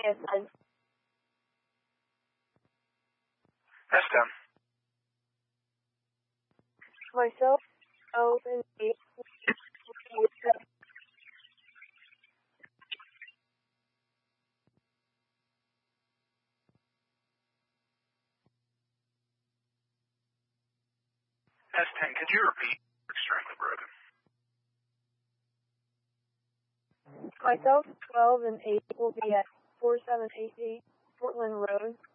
S10. S10. Myself, 12 and 8 will be at S10, could you repeat? Extremely broken. Myself, 12 and 8 will be at 4788 Portland Road,